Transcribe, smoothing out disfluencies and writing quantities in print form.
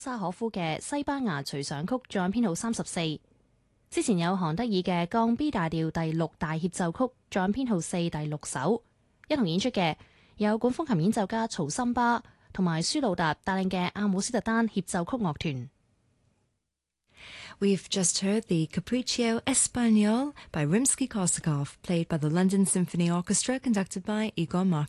沙可夫嘅西班牙隨想曲作品編號34，之前有韓德爾嘅降 B 大調第6大協奏曲作品編號4第6首，一同演出嘅有管風琴演奏家曹森巴同埋舒魯達帶領嘅阿姆斯特丹協奏曲樂團。 We've just heard the Capriccio Espagnol by Rimsky-Korsakov, played by the London Symphony Orchestra, conducted by Igor Markov.